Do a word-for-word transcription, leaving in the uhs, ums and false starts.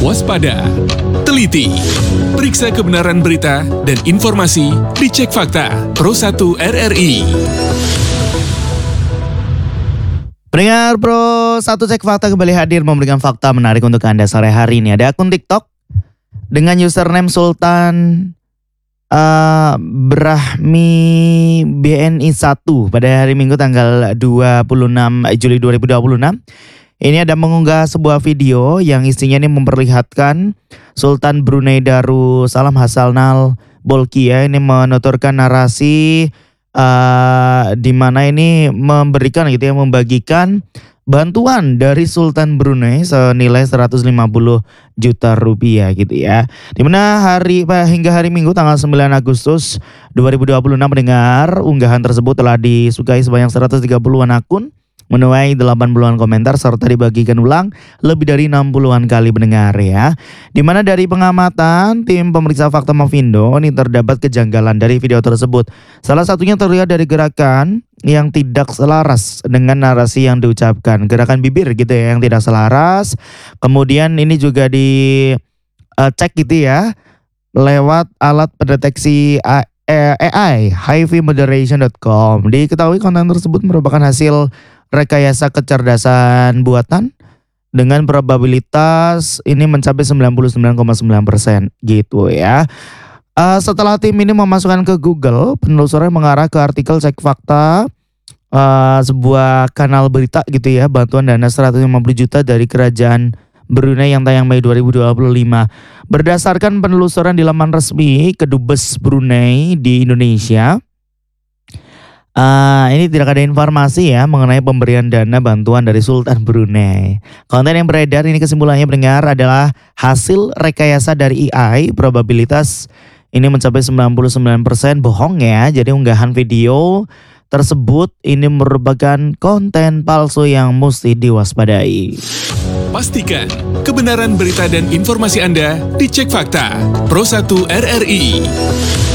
waspada, teliti, periksa kebenaran berita dan informasi di Cek Fakta Pro satu R R I. Pendengar Pro satu Cek Fakta kembali hadir memberikan fakta menarik untuk Anda sore hari ini. Ada akun TikTok dengan username Sultan uh, Brahmi B N I satu pada hari Minggu tanggal dua puluh enam Juli dua ribu dua puluh enam. Ini ada mengunggah sebuah video yang isinya ini memperlihatkan Sultan Brunei Darussalam Hassanal Bolkiah ini menuturkan narasi uh, di mana ini memberikan gitu ya, membagikan bantuan dari Sultan Brunei senilai seratus lima puluh juta rupiah gitu ya. Dimana hari hingga hari Minggu tanggal sembilan Agustus dua ribu dua puluh enam mendengar unggahan tersebut telah disukai sebanyak seratus tiga puluhan akun, menuai delapan puluhan komentar serta dibagikan ulang lebih dari enam puluhan kali pendengar ya. Dimana dari pengamatan tim pemeriksa fakta Mavindo ini terdapat kejanggalan dari video tersebut. Salah satunya terlihat dari gerakan yang tidak selaras dengan narasi yang diucapkan, gerakan bibir gitu ya yang tidak selaras. Kemudian ini juga di uh, cek gitu ya lewat alat pendeteksi A I hi fi moderation dot com. Diketahui konten tersebut merupakan hasil rekayasa kecerdasan buatan dengan probabilitas ini mencapai sembilan puluh sembilan koma sembilan persen gitu ya. Uh, setelah tim ini memasukkan ke Google, penelusuran mengarah ke artikel Cek Fakta, uh, sebuah kanal berita gitu ya, bantuan dana seratus lima puluh juta dari kerajaan Brunei yang tayang Mei dua ribu dua puluh lima. Berdasarkan penelusuran di laman resmi Kedubes Brunei di Indonesia, Uh, ini tidak ada informasi ya mengenai pemberian dana bantuan dari Sultan Brunei. Konten yang beredar ini kesimpulannya pendengar adalah hasil rekayasa dari A I. Probabilitas ini mencapai sembilan puluh sembilan persen bohong ya. Jadi unggahan video tersebut ini merupakan konten palsu yang mesti diwaspadai. Pastikan kebenaran berita dan informasi Anda di Cek Fakta Pro satu R R I.